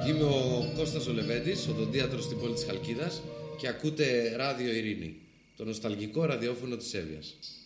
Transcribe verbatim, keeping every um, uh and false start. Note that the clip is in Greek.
Είμαι ο Κώστας ο Λεβέντης, οδοντίατρος στην πόλη της Χαλκίδας και ακούτε Ράδιο Ειρήνη, το νοσταλγικό ραδιόφωνο της Εύβοιας.